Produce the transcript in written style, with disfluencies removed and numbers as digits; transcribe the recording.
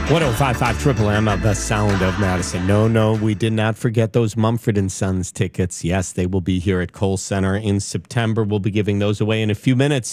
1055 Triple M, the sound of Madison. No, we did not forget those Mumford & Sons tickets. Yes, they will be here at Kohl Center in September. We'll be giving those away in a few minutes.